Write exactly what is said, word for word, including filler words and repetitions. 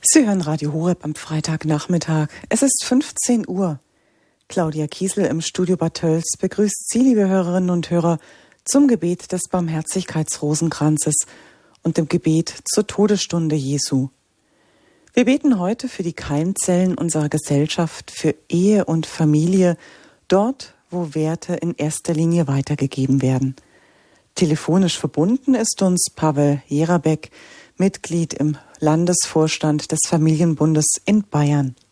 Sie hören Radio Horeb am Freitagnachmittag. Es ist fünfzehn Uhr. Claudia Kiesel im Studio Bad Tölz begrüßt Sie, liebe Hörerinnen und Hörer, zum Gebet des Barmherzigkeitsrosenkranzes und dem Gebet zur Todesstunde Jesu. Wir beten heute für die Keimzellen unserer Gesellschaft, für Ehe und Familie, dort, wo Werte in erster Linie weitergegeben werden. Telefonisch verbunden ist uns Pavel Jerabek, Mitglied im Landesvorstand des Familienbundes in Bayern.